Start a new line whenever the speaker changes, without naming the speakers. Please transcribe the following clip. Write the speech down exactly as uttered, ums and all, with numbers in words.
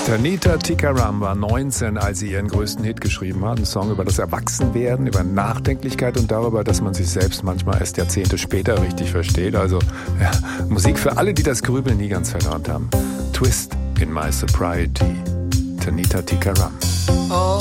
Tanita Tikaram war neunzehn, als sie ihren größten Hit geschrieben hat. Ein Song über das Erwachsenwerden, über Nachdenklichkeit und darüber, dass man sich selbst manchmal erst Jahrzehnte später richtig versteht. Also ja, Musik für alle, die das Grübeln nie ganz verlernt haben. Twist in My Sobriety. Tanita Tikaram.